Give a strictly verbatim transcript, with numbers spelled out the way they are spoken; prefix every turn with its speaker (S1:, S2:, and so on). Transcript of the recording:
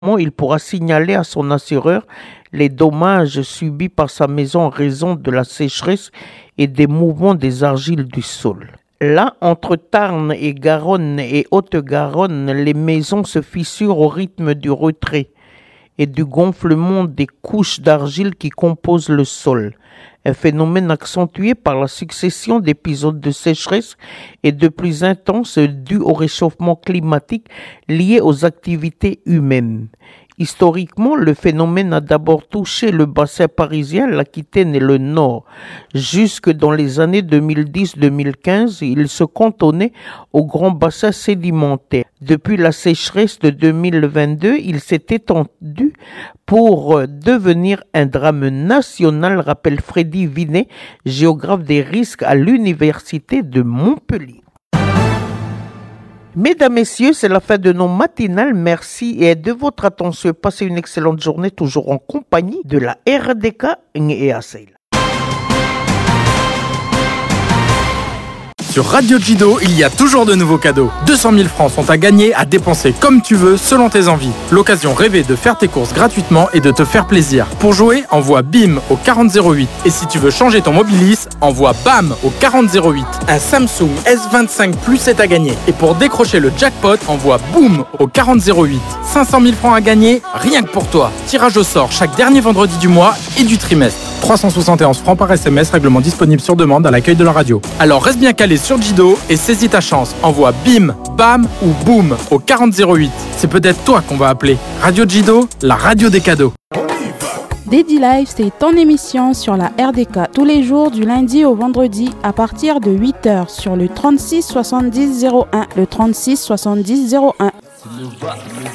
S1: Il pourra signaler à son assureur les dommages subis par sa maison en raison de la sécheresse et des mouvements des argiles du sol. Là, entre Tarn et Garonne et Haute-Garonne, les maisons se fissurent au rythme du retrait et du gonflement des couches d'argile qui composent le sol. Un phénomène accentué par la succession d'épisodes de sécheresse et de pluies intenses dus au réchauffement climatique lié aux activités humaines. Historiquement, le phénomène a d'abord touché le bassin parisien, l'Aquitaine et le Nord. Jusque dans les années deux mille dix deux mille quinze, il se cantonnait au grand bassin sédimentaire. Depuis la sécheresse de deux mille vingt-deux, il s'est étendu pour devenir un drame national, rappelle Freddy Vinet, géographe des risques à l'Université de Montpellier. Mesdames, Messieurs, c'est la fin de nos matinales. Merci et de votre attention. Passez une excellente journée, toujours en compagnie de la R D K et A C E L.
S2: Sur Radio Jido, il y a toujours de nouveaux cadeaux. deux cent mille francs sont à gagner, à dépenser comme tu veux, selon tes envies. L'occasion rêvée de faire tes courses gratuitement et de te faire plaisir. Pour jouer, envoie BIM au quarante zéro huit. Et si tu veux changer ton Mobilis, envoie BAM au quarante zéro huit. Un Samsung S vingt-cinq Plus est à gagner. Et pour décrocher le jackpot, envoie BOOM au quarante zéro huit. cinq cent mille francs à gagner, rien que pour toi. Tirage au sort chaque dernier vendredi du mois et du trimestre. trois cent soixante et onze francs par S M S, règlement disponible sur demande à l'accueil de la radio. Alors reste bien calé sur Jido et saisis ta chance. Envoie BIM, BAM ou BOOM au quarante zéro huit. C'est peut-être toi qu'on va appeler. Radio Jido, la radio des cadeaux.
S3: Daddy Live, c'est ton émission sur la R D K tous les jours du lundi au vendredi à partir de huit heures sur le trente-six soixante-dix zéro un, le trente-six soixante-dix zéro un.